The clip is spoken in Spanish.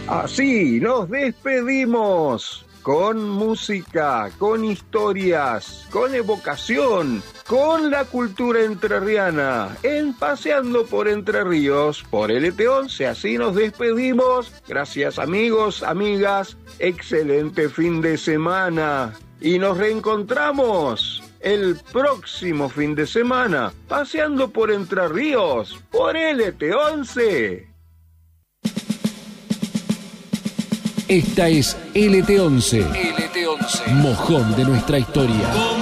Así nos despedimos, con música, con historias, con evocación, con la cultura entrerriana, en Paseando por Entre Ríos, por LT11. Así nos despedimos. Gracias, amigos, amigas. Excelente fin de semana. Y nos reencontramos el próximo fin de semana, Paseando por Entre Ríos, por LT11. Esta es LT11. LT11. Mojón de nuestra historia.